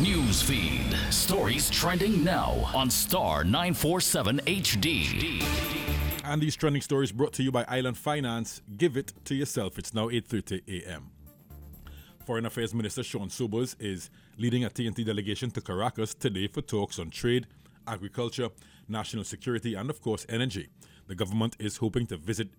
News feed. Stories trending now on Star 947 HD. And these trending stories brought to you by Island Finance. Give it to yourself. It's now 8:30 a.m. Foreign Affairs Minister Sean Sobers is leading a TNT delegation to Caracas today for talks on trade, agriculture, national security, and of course energy. The government is hoping the visit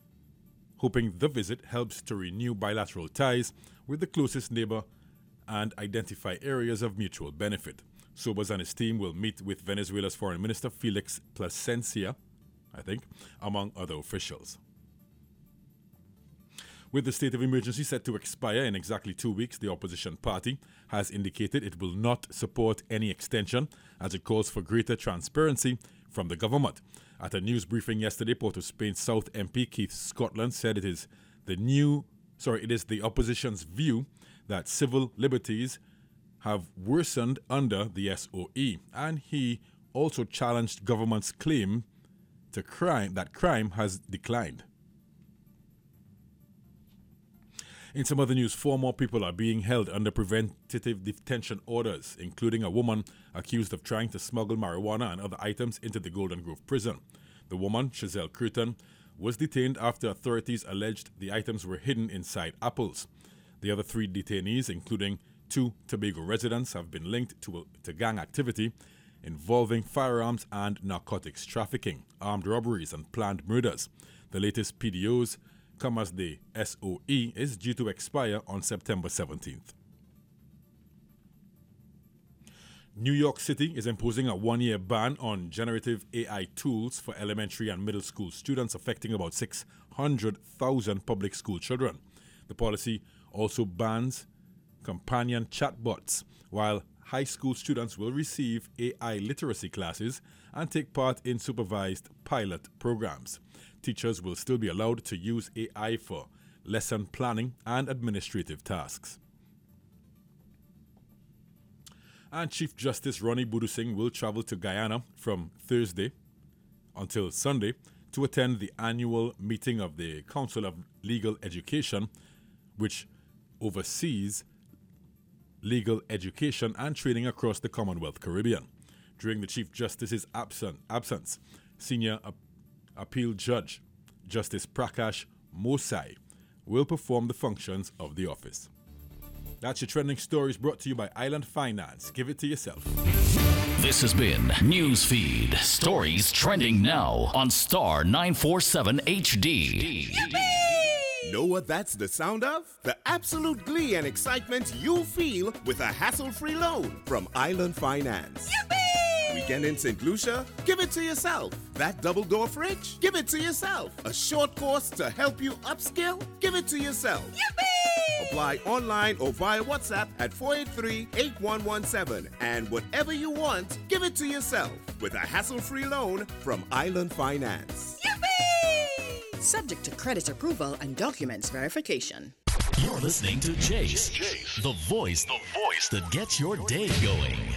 helps to renew bilateral ties with the closest neighbor and identify areas of mutual benefit. Sobers and his team will meet with Venezuela's Foreign Minister Felix Plasencia, among other officials. With the state of emergency set to expire in exactly 2 weeks, the opposition party has indicated it will not support any extension as it calls for greater transparency from the government. At a news briefing yesterday, Port of Spain South MP Keith Scotland said it is the opposition's view that civil liberties have worsened under the SOE, and he also challenged government's claim that crime has declined. In some other news, 4 more people are being held under preventative detention orders, including a woman accused of trying to smuggle marijuana and other items into the Golden Grove prison. The woman, Chazelle Curtin, was detained after authorities alleged the items were hidden inside apples. The other 3 detainees, including 2 Tobago residents, have been linked to gang activity involving firearms and narcotics trafficking, armed robberies, and planned murders. The latest PDOs come as the SOE is due to expire on September 17th. New York City is imposing a 1-year ban on generative AI tools for elementary and middle school students, affecting about 600,000 public school children. The policy also bans companion chatbots, while high school students will receive AI literacy classes and take part in supervised pilot programs. Teachers will still be allowed to use AI for lesson planning and administrative tasks. And Chief Justice Ronnie Budusing will travel to Guyana from Thursday until Sunday to attend the annual meeting of the Council of Legal Education, which oversees legal education and training across the Commonwealth Caribbean. During the Chief Justice's absence, Senior Appeal Judge Justice Prakash Mosai will perform the functions of the office. That's your trending stories brought to you by Island Finance. Give it to yourself. This has been Newsfeed. Stories trending now on Star 947 HD. Know what that's the sound of? The absolute glee and excitement you'll feel with a hassle-free loan from Island Finance. Weekend in St. Lucia? Give it to yourself. That double-door fridge? Give it to yourself. A short course to help you upskill? Give it to yourself. Apply online or via WhatsApp at 483-8117. And whatever you want, give it to yourself with a hassle-free loan from Island Finance. Subject to credit approval and documents verification. You're listening to Jace, the voice that gets your day going.